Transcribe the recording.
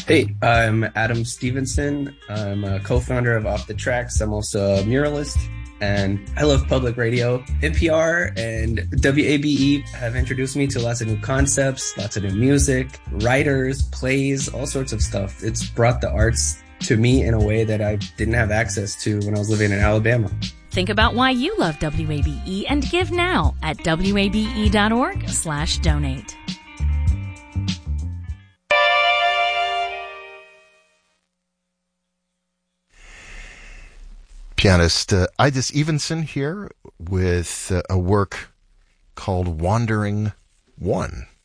Hey, I'm Adam Stevenson. I'm a co-founder of Off the Tracks. I'm also a muralist, and I love public radio. NPR and WABE have introduced me to lots of new concepts, lots of new music, writers, plays, all sorts of stuff. It's brought the arts to me in a way that I didn't have access to when I was living in Alabama. Think about why you love WABE and give now at wabe.org/donate. Pianist Ida Stevenson here with a work called Wandering One.